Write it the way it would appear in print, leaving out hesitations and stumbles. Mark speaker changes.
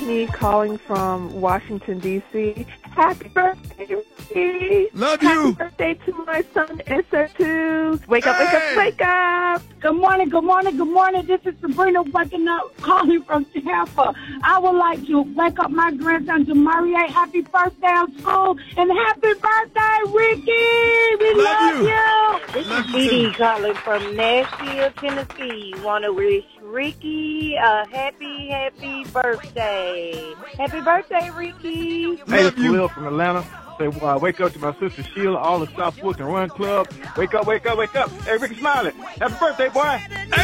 Speaker 1: Whitney calling from Washington, D.C. Happy birthday, Ricky.
Speaker 2: Love you.
Speaker 1: Happy birthday to my son, SR2. Wake up, wake up, wake up.
Speaker 3: Good morning, good morning, good morning. This is Sabrina waking up, calling from Tampa. I would like to wake up my grandson, Jamarie. Happy birthday on school, and happy birthday, Ricky. We love you.
Speaker 4: This is Dee Dee calling from Nashville, Tennessee. Want to wish Ricky a happy birthday. Happy birthday, Ricky.
Speaker 5: Hey, it's Khalil from Atlanta. Say, wake up to my sister Sheila, all the South Fulton Run Club. Wake up, wake up, wake up. Hey, Ricky Smiley. Happy birthday, boy.